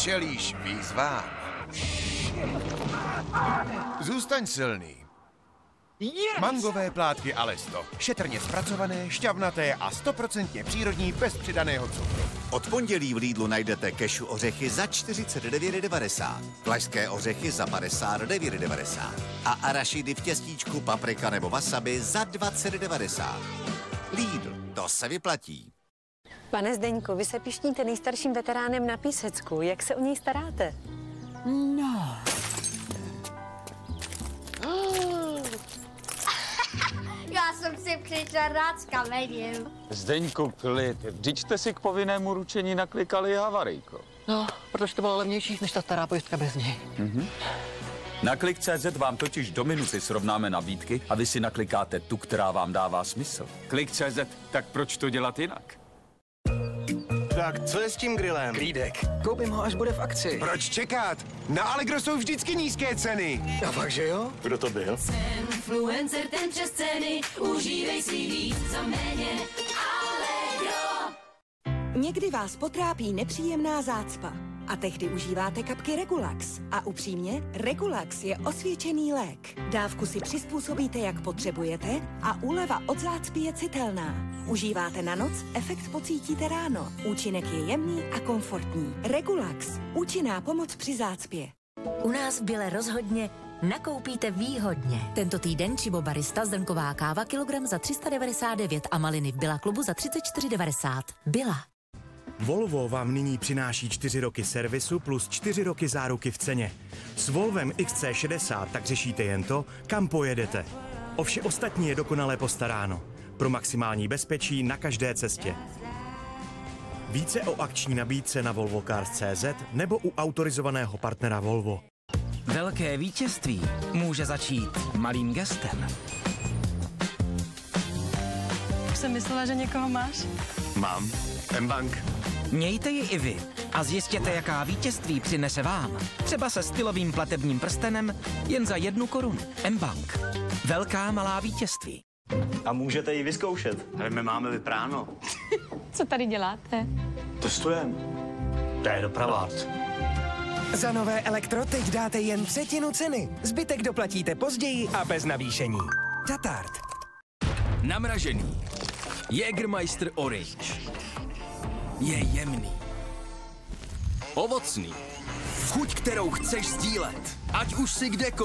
Čelíš výzvám. Zůstaň silný. Mangové plátky Alesto. Šetrně zpracované, šťavnaté a 100% přírodní bez přidaného cukru. Od pondělí v Lidlu najdete kešu ořechy za 49,90, vlašské ořechy za 59,90 a arašidy v těstíčku, paprika nebo wasabi za 20,90. Lidl, to se vyplatí. Pane Zdeňku, vy se pišníte nejstarším veteránem na Písecku. Jak se o něj staráte? No. Já jsem si přišel rád s kamením. Zdeňku, klid. Vždyť jste si k povinnému ručení naklikali havarijko. No, protože to bylo levnější, než ta stará pojistka bez něj. Na Klik.cz vám totiž do minuty srovnáme nabídky a vy si naklikáte tu, která vám dává smysl. Klik.cz, tak proč to dělat jinak? Tak, co je s tím grillem? Klídek. Koupím ho, až bude v akci. Proč čekat? Na Allegro jsou vždycky nízké ceny. A fakt, že jo? Kdo to byl? Influencer ten přes ceny, užívej si víc za méně. Allegro. Někdy vás potrápí nepříjemná zácpa a tehdy užíváte kapky Regulax. A upřímně, Regulax je osvědčený lék. Dávku si přizpůsobíte, jak potřebujete a úleva od zácpy je citelná. Užíváte na noc, efekt pocítíte ráno. Účinek je jemný a komfortní. Regulax. Účinná pomoc při zácpě. U nás v Bile rozhodně nakoupíte výhodně. Tento týden Chibo Barista zrnková káva kilogram za 399 a maliny v Billa klubu za 34,90. Billa. Volvo vám nyní přináší 4 roky servisu plus 4 roky záruky v ceně. S Volvem XC60 tak řešíte jen to, kam pojedete. O vše ostatní je dokonale postaráno. Pro maximální bezpečí na každé cestě. Více o akční nabídce na volvocars.cz nebo u autorizovaného partnera Volvo. Velké vítězství může začít malým gestem. Už jsem myslela, že někoho máš. Mám. M-Bank. Mějte ji i vy a zjistěte, jaká vítězství přinese vám. Třeba se stylovým platebním prstenem jen za 1 korunu. M-Bank. Velká malá vítězství. A můžete ji vyzkoušet. Ale my máme vypráno. Co tady děláte? Testujeme. To je dopravárc. Za nové Elektro teď dáte jen 1/3 ceny. Zbytek doplatíte později a bez navýšení. Tatart. Namražený. Jägermeister Orange. Je jemný. Ovocný. Chuť, kterou chceš sdílet. Ať už si kdekoliv.